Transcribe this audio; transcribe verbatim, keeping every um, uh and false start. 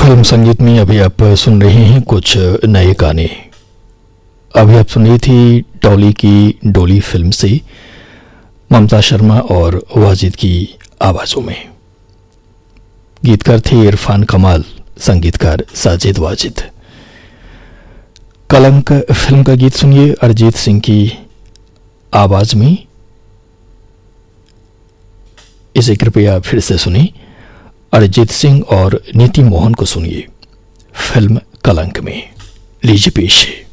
Film संगीत में अभी आप सुन रहे हैं कुछ नए गाने। अभी आप सुन रही थी डॉली की डोली फिल्म से ममता शर्मा और वाजिद की आवाज़ों में। गीतकार थे इरफान कमाल, संगीतकार साजिद वाजिद। कलंक फिल्म का गीत सुनिए अरिजीत सिंह की आवाज़ में। इसे कृपया फिर से सुनिए, अरिजीत सिंह और नीति मोहन को सुनिए फिल्म कलंक में। लीजिए पेश है